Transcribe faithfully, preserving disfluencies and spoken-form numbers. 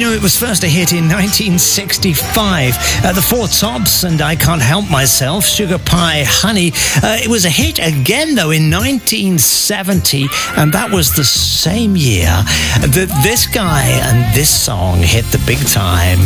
know, it was first a hit in nineteen sixty-five. Uh, the Four Tops and I Can't Help Myself, Sugar Pie Honey. Uh, it was a hit again, though, in nineteen seventy, and that was the same year that this guy and this song hit the big time.